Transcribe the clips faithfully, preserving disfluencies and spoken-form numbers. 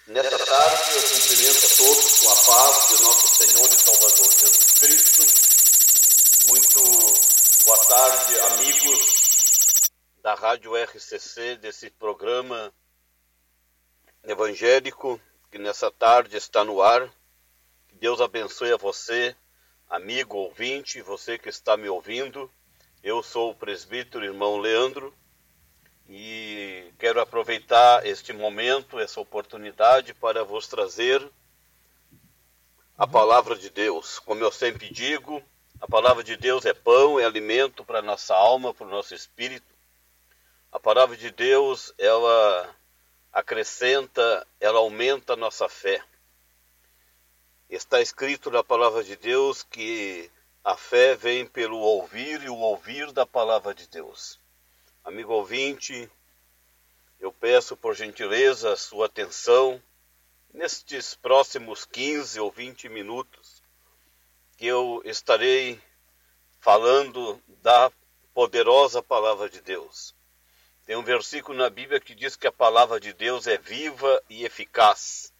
Nesta tarde eu cumprimento a todos com a paz de nosso Senhor e Salvador Jesus Cristo. Muito boa tarde, amigos da Rádio R C C, desse programa evangélico que nessa tarde está no ar. Que Deus abençoe a você, amigo ouvinte, você que está me ouvindo. Eu sou o presbítero irmão Leandro e quero aproveitar este momento, essa oportunidade para vos trazer a palavra de Deus. Como eu sempre digo, a palavra de Deus é pão, é alimento para a nossa alma, para o nosso espírito. A palavra de Deus, ela acrescenta, ela aumenta a nossa fé. Está escrito na palavra de Deus que a fé vem pelo ouvir e o ouvir da palavra de Deus. Amigo ouvinte, eu peço por gentileza a sua atenção nestes próximos quinze ou vinte minutos que eu estarei falando da poderosa palavra de Deus. Tem um versículo na Bíblia que diz que a palavra de Deus é viva e eficaz.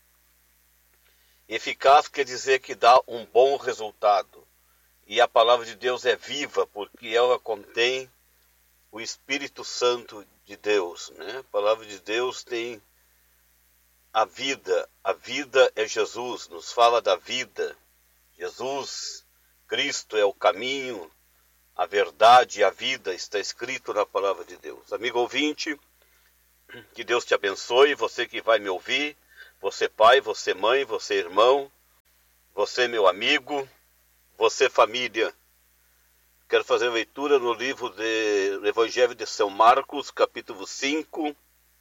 Eficaz quer dizer que dá um bom resultado. E a palavra de Deus é viva porque ela contém o Espírito Santo de Deus, né? A palavra de Deus tem a vida. A vida é Jesus, nos fala da vida. Jesus, Cristo é o caminho, a verdade e a vida, está escrito na palavra de Deus. Amigo ouvinte, que Deus te abençoe, você que vai me ouvir, você pai, você mãe, você irmão, você meu amigo, você família. Quero fazer a leitura no livro do Evangelho de São Marcos, capítulo cinco,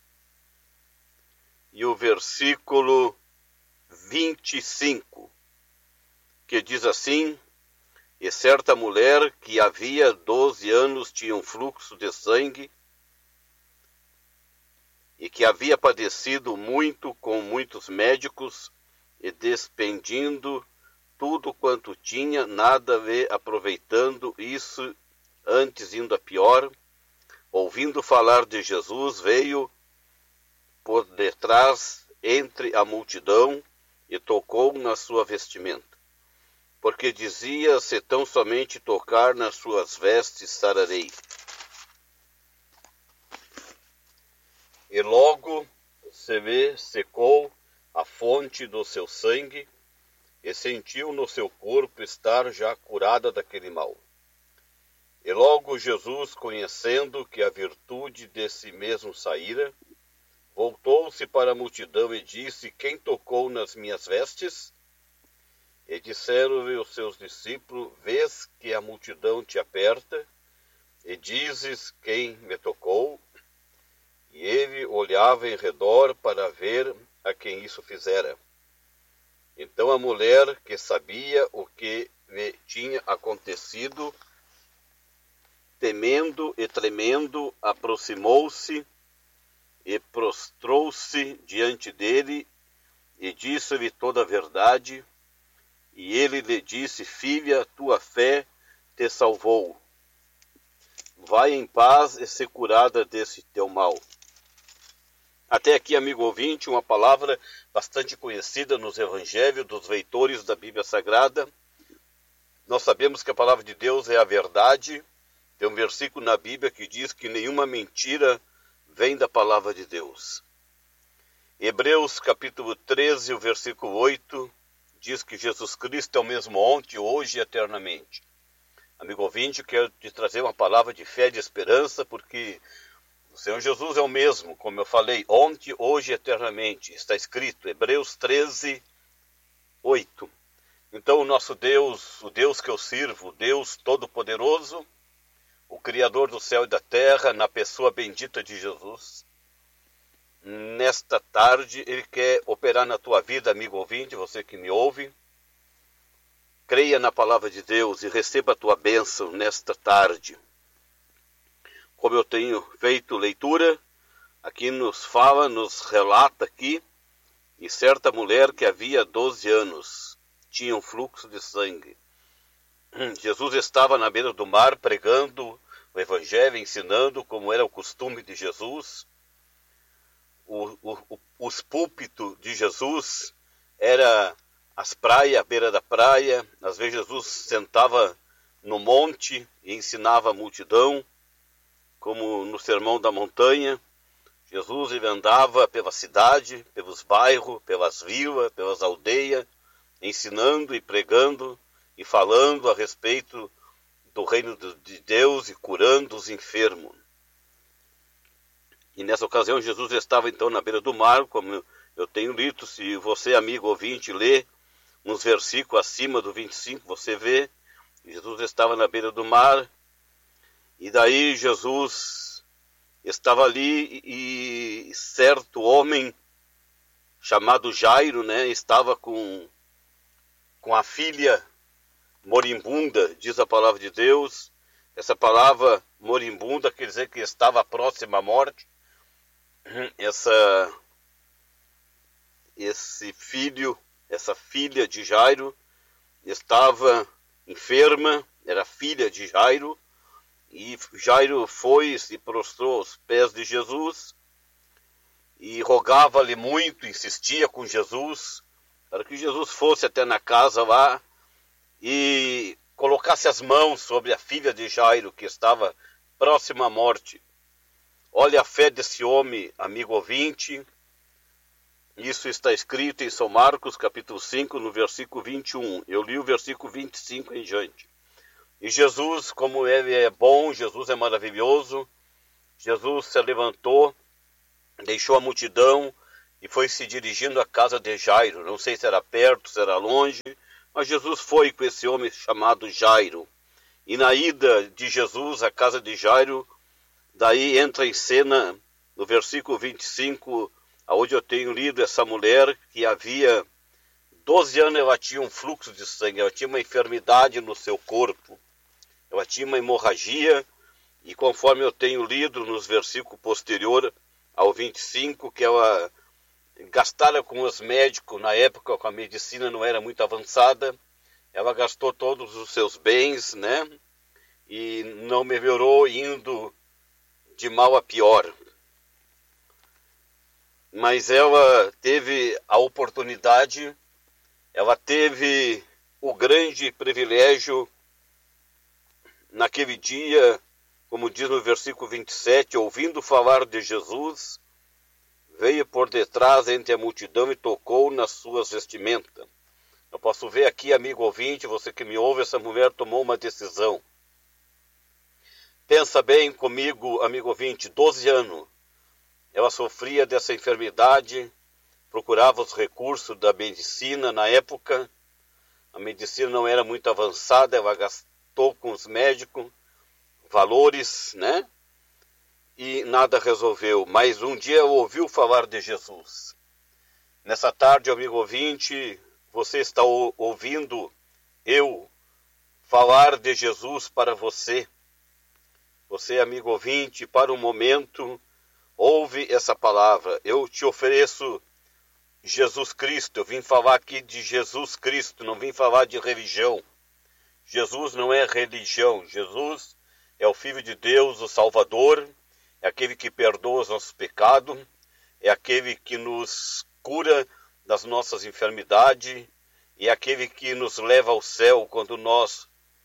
e o versículo vinte e cinco, que diz assim: E certa mulher que havia doze anos tinha um fluxo de sangue, e que havia padecido muito com muitos médicos, e despendindo tudo quanto tinha, nada lhe aproveitando, isso antes indo a pior, ouvindo falar de Jesus, veio por detrás entre a multidão e tocou na sua vestimenta, porque dizia: se tão somente tocar nas suas vestes, sararei. E logo se lhe secou a fonte do seu sangue, e sentiu no seu corpo estar já curada daquele mal. E logo Jesus, conhecendo que a virtude desse mesmo saíra, voltou-se para a multidão e disse: quem tocou nas minhas vestes? E disseram-lhe os seus discípulos: vês que a multidão te aperta, e dizes: quem me tocou? E ele olhava em redor para ver a quem isso fizera. Então a mulher, que sabia o que lhe tinha acontecido, temendo e tremendo, aproximou-se e prostrou-se diante dele e disse-lhe toda a verdade. E ele lhe disse: filha, tua fé te salvou. Vai em paz e ser curada desse teu mal. Até aqui, amigo ouvinte, uma palavra bastante conhecida nos evangelhos dos leitores da Bíblia Sagrada. Nós sabemos que a palavra de Deus é a verdade. Tem um versículo na Bíblia que diz que nenhuma mentira vem da palavra de Deus. Hebreus capítulo treze, o versículo oito, diz que Jesus Cristo é o mesmo ontem, hoje e eternamente. Amigo ouvinte, quero te trazer uma palavra de fé e de esperança, porque o Senhor Jesus é o mesmo, como eu falei, ontem, hoje e eternamente. Está escrito, Hebreus treze, oito. Então o nosso Deus, o Deus que eu sirvo, o Deus Todo-Poderoso, o Criador do céu e da terra, na pessoa bendita de Jesus, nesta tarde Ele quer operar na tua vida, amigo ouvinte, você que me ouve. Creia na palavra de Deus e receba a tua bênção nesta tarde. Como eu tenho feito leitura, aqui nos fala, nos relata aqui, e certa mulher que havia doze anos tinha um fluxo de sangue. Jesus estava na beira do mar pregando o Evangelho, ensinando como era o costume de Jesus. O, o, o os púlpitos de Jesus era as praias, à beira da praia. Às vezes Jesus sentava no monte e ensinava a multidão, como no Sermão da Montanha. Jesus ele andava pela cidade, pelos bairros, pelas vilas, pelas aldeias, ensinando e pregando e falando a respeito do reino de Deus e curando os enfermos. E nessa ocasião Jesus estava então na beira do mar, como eu tenho lido. Se você, amigo ouvinte, lê uns versículos acima do vinte e cinco, você vê, Jesus estava na beira do mar, e daí Jesus estava ali e certo homem chamado Jairo, né, estava com, com a filha moribunda, diz a palavra de Deus. Essa palavra moribunda quer dizer que estava próxima à morte. Essa, esse filho, essa filha de Jairo estava enferma, era filha de Jairo, e Jairo foi e se prostrou aos pés de Jesus e rogava-lhe muito, insistia com Jesus, para que Jesus fosse até na casa lá e colocasse as mãos sobre a filha de Jairo, que estava próxima à morte. Olha a fé desse homem, amigo ouvinte. Isso está escrito em São Marcos, capítulo cinco, no versículo vinte e um. Eu li o versículo vinte e cinco em diante. E Jesus, como ele é bom, Jesus é maravilhoso, Jesus se levantou, deixou a multidão e foi se dirigindo à casa de Jairo. Não sei se era perto, se era longe, mas Jesus foi com esse homem chamado Jairo. E na ida de Jesus à casa de Jairo, daí entra em cena, no versículo vinte e cinco, onde eu tenho lido essa mulher que havia doze anos, ela tinha um fluxo de sangue, ela tinha uma enfermidade no seu corpo, ela tinha uma hemorragia, e conforme eu tenho lido nos versículos posteriores ao vinte e cinco, que ela gastara com os médicos, na época com a medicina não era muito avançada, ela gastou todos os seus bens, né, e não melhorou, indo de mal a pior. Mas ela teve a oportunidade, ela teve o grande privilégio, naquele dia, como diz no versículo vinte e sete, ouvindo falar de Jesus, veio por detrás entre a multidão e tocou nas suas vestimentas. Eu posso ver aqui, amigo ouvinte, você que me ouve, essa mulher tomou uma decisão. Pensa bem comigo, amigo ouvinte, doze anos. Ela sofria dessa enfermidade, procurava os recursos da medicina na época. A medicina não era muito avançada, ela gastou com os médicos valores, né? E nada resolveu. Mas um dia ela ouviu falar de Jesus. Nessa tarde, amigo ouvinte, você está ouvindo eu falar de Jesus para você. Você, amigo ouvinte, para um momento, ouve essa palavra. Eu te ofereço Jesus Cristo. Eu vim falar aqui de Jesus Cristo, não vim falar de religião. Jesus não é religião. Jesus é o Filho de Deus, o Salvador, é aquele que perdoa os nossos pecados, é aquele que nos cura das nossas enfermidades, e é aquele que nos leva ao céu quando nós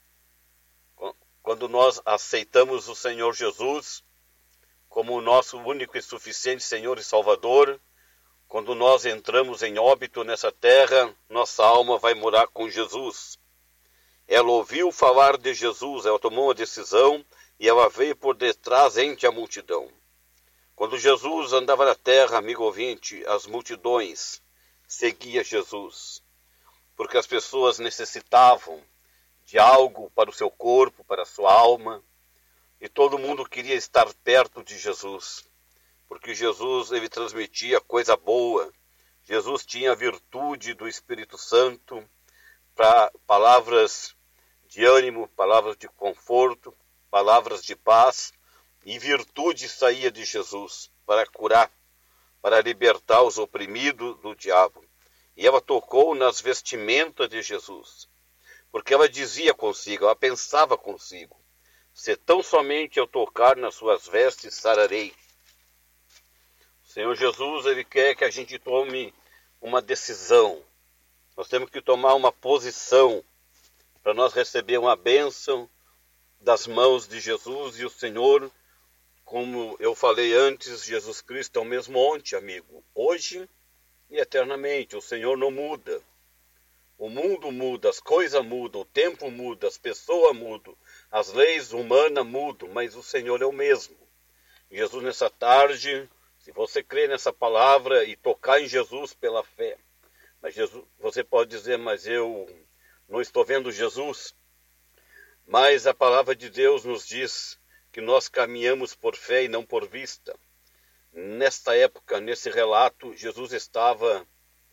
Quando nós aceitamos o Senhor Jesus como o nosso único e suficiente Senhor e Salvador, quando nós entramos em óbito nessa terra, nossa alma vai morar com Jesus. Ela ouviu falar de Jesus, ela tomou uma decisão e ela veio por detrás entre a multidão. Quando Jesus andava na terra, amigo ouvinte, as multidões seguiam Jesus, porque as pessoas necessitavam de algo para o seu corpo, para a sua alma, e todo mundo queria estar perto de Jesus, porque Jesus ele transmitia coisa boa. Jesus tinha a virtude do Espírito Santo para palavras de ânimo, palavras de conforto, palavras de paz, e virtude saía de Jesus para curar, para libertar os oprimidos do diabo. E ela tocou nas vestimentas de Jesus, porque ela dizia consigo, ela pensava consigo, se tão somente eu tocar nas suas vestes, sararei. Senhor Jesus, Ele quer que a gente tome uma decisão. Nós temos que tomar uma posição para nós receber uma bênção das mãos de Jesus. E o Senhor, como eu falei antes, Jesus Cristo é o mesmo ontem, amigo, hoje e eternamente. O Senhor não muda. O mundo muda, as coisas mudam, o tempo muda, as pessoas mudam, as leis humanas mudam, mas o Senhor é o mesmo. Jesus, nessa tarde, se você crer nessa palavra e tocar em Jesus pela fé, mas Jesus, você pode dizer, mas eu não estou vendo Jesus. Mas a palavra de Deus nos diz que nós caminhamos por fé e não por vista. Nesta época, nesse relato, Jesus estava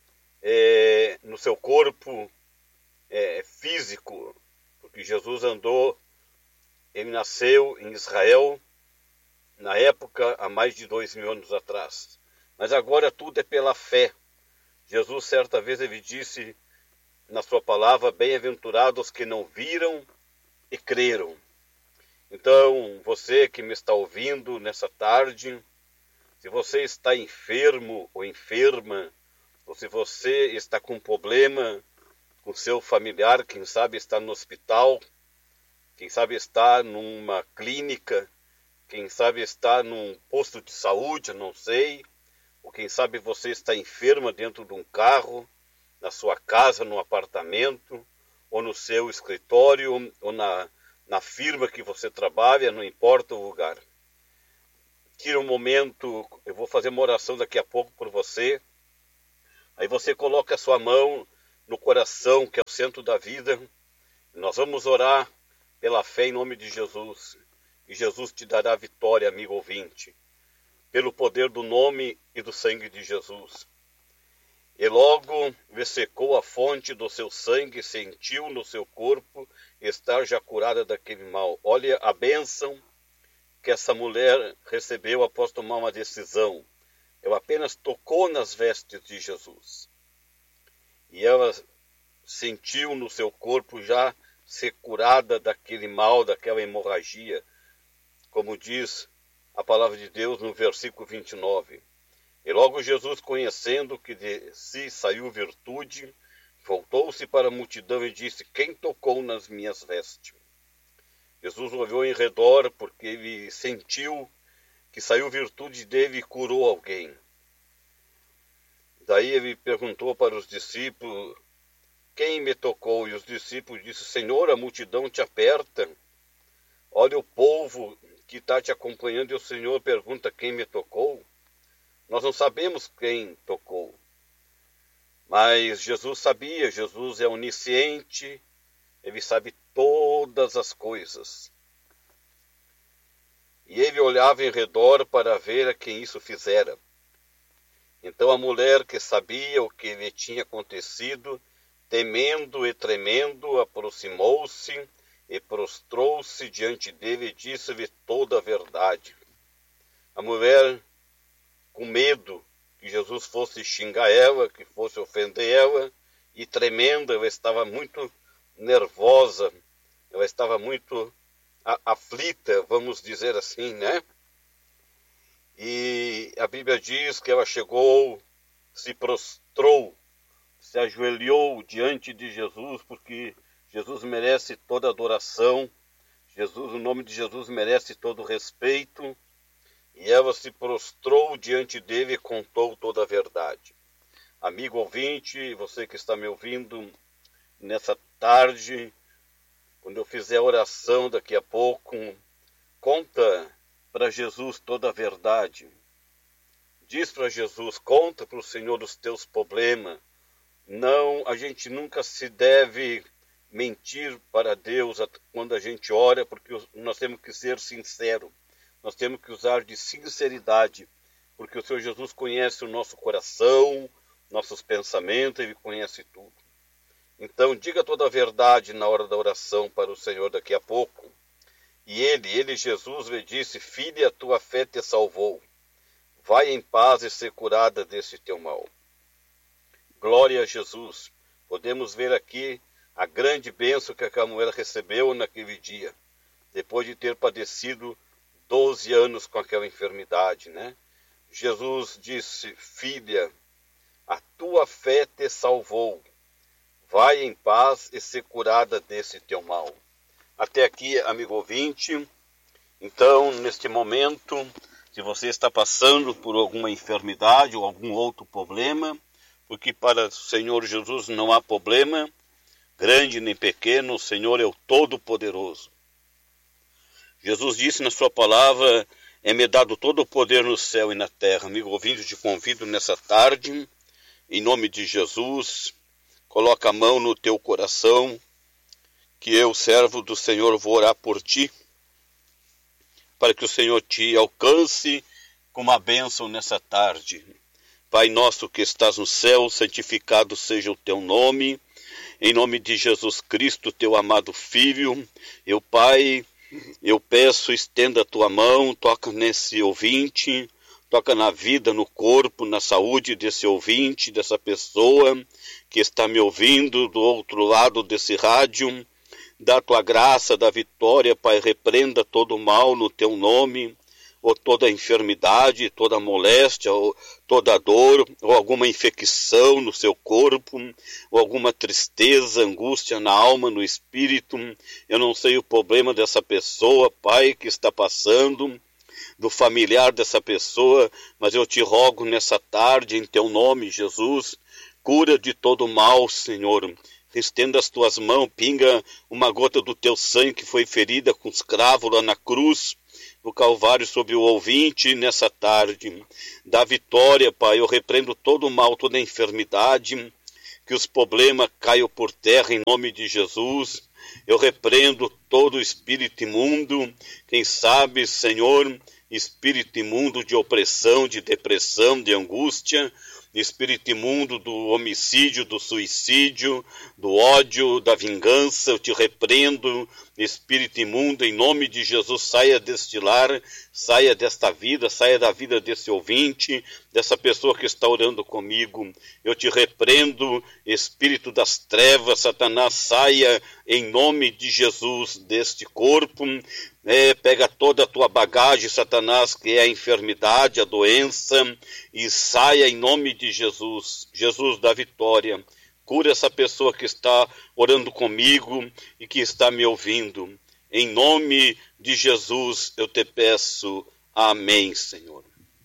é, no seu corpo é, físico, porque Jesus andou, ele nasceu em Israel, na época, há mais de dois mil anos atrás. Mas agora tudo é pela fé. Jesus, certa vez, ele disse na sua palavra, bem-aventurados que não viram e creram. Então, você que me está ouvindo nessa tarde, se você está enfermo ou enferma, ou se você está com problema com seu familiar, quem sabe está no hospital, quem sabe está numa clínica, quem sabe está num posto de saúde, não sei, ou quem sabe você está enferma dentro de um carro, na sua casa, no apartamento, ou no seu escritório, ou na, na firma que você trabalha, não importa o lugar. Tira um momento, eu vou fazer uma oração daqui a pouco por você, aí você coloca a sua mão no coração, que é o centro da vida, nós vamos orar pela fé em nome de Jesus, e Jesus te dará vitória, amigo ouvinte, pelo poder do nome e do sangue de Jesus. E logo ressecou a fonte do seu sangue, sentiu no seu corpo estar já curada daquele mal. Olha a bênção que essa mulher recebeu após tomar uma decisão. Ela apenas tocou nas vestes de Jesus. E ela sentiu no seu corpo já ser curada daquele mal, daquela hemorragia. Como diz a palavra de Deus no versículo vinte e nove. E logo Jesus, conhecendo que de si saiu virtude, voltou-se para a multidão e disse, quem tocou nas minhas vestes? Jesus olhou em redor porque ele sentiu que saiu virtude dele e curou alguém. Daí ele perguntou para os discípulos, quem me tocou? E os discípulos disseram, Senhor, a multidão te aperta. Olha o povo que está te acompanhando e o Senhor pergunta quem me tocou. Nós não sabemos quem tocou. Mas Jesus sabia, Jesus é onisciente, ele sabe todas as coisas. E ele olhava em redor para ver a quem isso fizera. Então a mulher que sabia o que lhe tinha acontecido, temendo e tremendo, aproximou-se e prostrou-se diante dele e disse-lhe toda a verdade. A mulher, com medo que Jesus fosse xingar ela, que fosse ofender ela, e tremenda, ela estava muito nervosa, ela estava muito aflita, vamos dizer assim, né? E a Bíblia diz que ela chegou, se prostrou, se ajoelhou diante de Jesus, porque Jesus merece toda adoração, Jesus, o nome de Jesus merece todo respeito, e ela se prostrou diante dele e contou toda a verdade. Amigo ouvinte, você que está me ouvindo nessa tarde, quando eu fizer a oração daqui a pouco, conta para Jesus toda a verdade. Diz para Jesus, conta para o Senhor os teus problemas. Não, a gente nunca se deve mentir para Deus quando a gente ora, porque nós temos que ser sinceros. Nós temos que usar de sinceridade, porque o Senhor Jesus conhece o nosso coração, nossos pensamentos, Ele conhece tudo. Então, diga toda a verdade na hora da oração para o Senhor daqui a pouco. E ele, ele, Jesus, lhe disse, filha, a tua fé te salvou. Vai em paz e ser curada desse teu mal. Glória a Jesus. Podemos ver aqui a grande bênção que a mulher recebeu naquele dia, depois de ter padecido doze anos com aquela enfermidade, né? Jesus disse: filha, a tua fé te salvou. Vai em paz e ser curada desse teu mal. Até aqui, amigo ouvinte. Então, neste momento, se você está passando por alguma enfermidade ou algum outro problema, porque para o Senhor Jesus não há problema, grande nem pequeno, o Senhor é o Todo-Poderoso. Jesus disse na sua palavra: é-me dado todo o poder no céu e na terra. Amigo ouvinte, eu te convido nessa tarde, em nome de Jesus, coloca a mão no teu coração, que eu, servo do Senhor, vou orar por ti, para que o Senhor te alcance com uma bênção nessa tarde. Pai nosso que estás no céu, santificado seja o teu nome. Em nome de Jesus Cristo, teu amado Filho, eu, Pai, eu peço, estenda a tua mão, toca nesse ouvinte, toca na vida, no corpo, na saúde desse ouvinte, dessa pessoa que está me ouvindo do outro lado desse rádio. Dá tua graça, da vitória, Pai, repreenda todo o mal no teu nome, ou toda enfermidade, toda moléstia, ou toda dor, ou alguma infecção no seu corpo, ou alguma tristeza, angústia na alma, no espírito. Eu não sei o problema dessa pessoa, Pai, que está passando, do familiar dessa pessoa, mas eu te rogo nessa tarde, em teu nome, Jesus, cura de todo mal, Senhor. Estenda as tuas mãos, pinga uma gota do teu sangue que foi ferida com os cravos lá na cruz, no Calvário, sobre o ouvinte nessa tarde. Dá vitória, Pai, eu repreendo todo o mal, toda a enfermidade, que os problemas caiam por terra em nome de Jesus. Eu repreendo todo o espírito imundo, quem sabe, Senhor, espírito imundo de opressão, de depressão, de angústia, espírito imundo do homicídio, do suicídio, do ódio, da vingança, eu te repreendo, espírito imundo, em nome de Jesus, saia deste lar, saia desta vida, saia da vida desse ouvinte, dessa pessoa que está orando comigo. Eu te repreendo, espírito das trevas, Satanás, saia em nome de Jesus deste corpo. É, pega toda a tua bagagem, Satanás, que é a enfermidade, a doença, e saia em nome de Jesus, Jesus da vitória. Cura essa pessoa que está orando comigo e que está me ouvindo. Em nome de Jesus eu te peço. Amém, Senhor.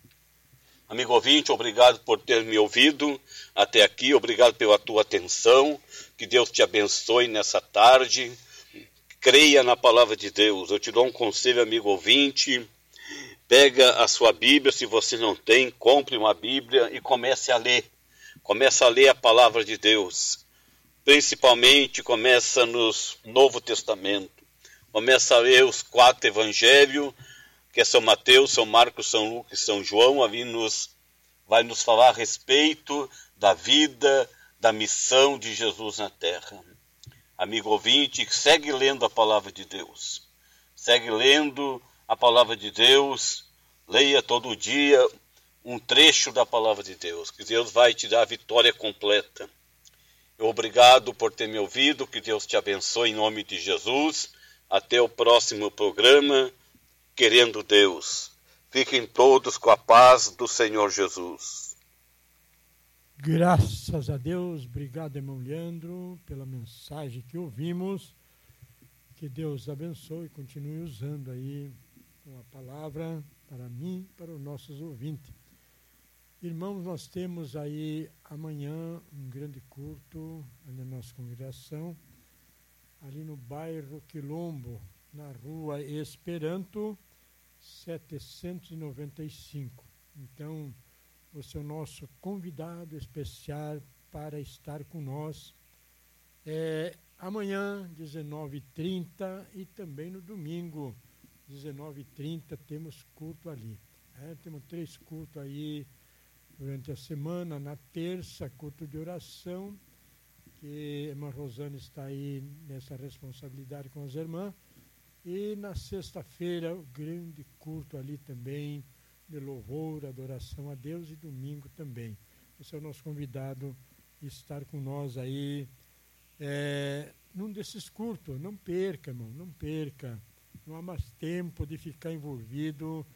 Amigo ouvinte, obrigado por ter me ouvido até aqui, obrigado pela tua atenção. Que Deus te abençoe nessa tarde. Creia na palavra de Deus. Eu te dou um conselho, amigo ouvinte. Pega a sua Bíblia, se você não tem, compre uma Bíblia e comece a ler. Comece a ler a palavra de Deus. Principalmente começa no Novo Testamento. Começa a ler os quatro evangelhos, que é São Mateus, São Marcos, São Lucas e São João. Ali nos, vai nos falar a respeito da vida, da missão de Jesus na terra. Amigo ouvinte, segue lendo a palavra de Deus. Segue lendo a palavra de Deus. Leia todo dia um trecho da palavra de Deus, que Deus vai te dar a vitória completa. Obrigado por ter me ouvido, que Deus te abençoe em nome de Jesus. Até o próximo programa, querendo Deus. Fiquem todos com a paz do Senhor Jesus. Graças a Deus, obrigado, irmão Leandro, pela mensagem que ouvimos. Que Deus abençoe e continue usando aí a palavra para mim e para os nossos ouvintes. Irmãos, nós temos aí amanhã um grande culto na nossa congregação, ali no bairro Quilombo, na rua Esperanto, setecentos e noventa e cinco. Então, você é o nosso convidado especial para estar com nós. É, amanhã, dezenove e trinta, e também no domingo, dezenove e trinta, temos culto ali. É, temos três cultos aí durante a semana. Na terça, culto de oração, que a irmã Rosana está aí nessa responsabilidade com as irmãs. E na sexta-feira, o grande culto ali também, de louvor, adoração a Deus, e domingo também. Você é o nosso convidado a estar com nós aí é, num desses cultos. Não perca, irmão, não perca. Não há mais tempo de ficar envolvido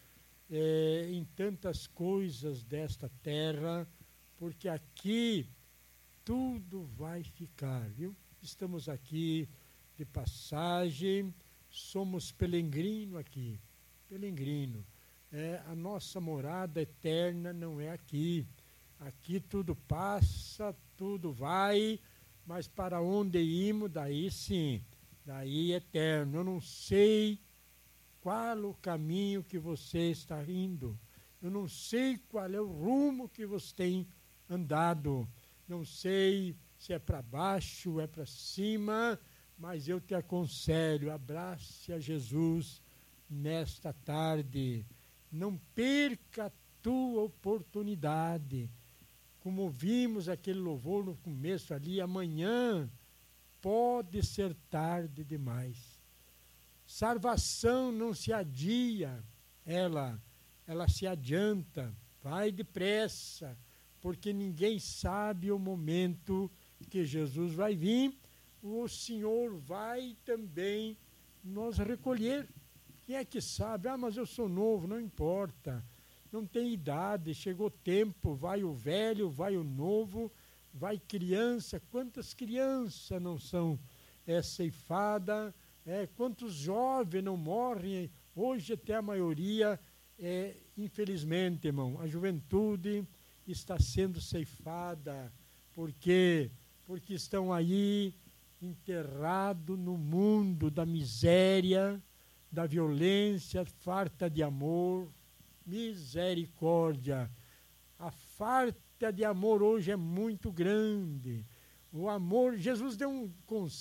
é, em tantas coisas desta terra, porque aqui tudo vai ficar, viu? Estamos aqui de passagem, somos peregrino aqui, peregrino. É, a nossa morada eterna não é aqui. Aqui tudo passa, tudo vai, mas para onde irmos, daí sim, daí é eterno. Eu não sei qual o caminho que você está indo, eu não sei qual é o rumo que você tem andado, não sei se é para baixo, é para cima, mas eu te aconselho, abrace a Jesus nesta tarde. Não perca a tua oportunidade. Como vimos aquele louvor no começo ali, amanhã pode ser tarde demais. Salvação não se adia, ela, ela se adianta, vai depressa, porque ninguém sabe o momento que Jesus vai vir, o Senhor vai também nos recolher. Quem é que sabe? Ah, mas eu sou novo, não importa. Não tem idade, chegou tempo, vai o velho, vai o novo, vai criança. Quantas crianças não são é, ceifadas? É, quantos jovens não morrem? Hoje até a maioria, é, infelizmente, irmão, a juventude está sendo ceifada. Por quê? Porque estão aí enterrados no mundo da miséria, da violência, farta de amor, misericórdia. A farta de amor hoje é muito grande. O amor, Jesus deu um conselho